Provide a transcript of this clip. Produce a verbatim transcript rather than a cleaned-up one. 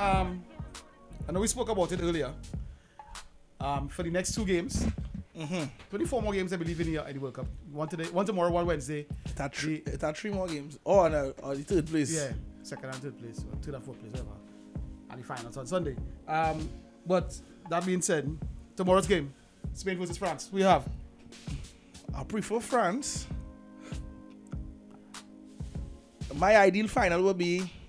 um, I know we spoke about it earlier. Um, for the next two games, Mm-hmm. twenty-four more games, I believe, in the, in the World Cup. One today, one tomorrow, one Wednesday. It had three, it had three more games. Oh, no, oh, the third place. Yeah, second and third place, or third and fourth place, whatever. And the finals on Sunday. Um, but that being said, tomorrow's game, Spain versus France. We have. I prefer France. My ideal final would be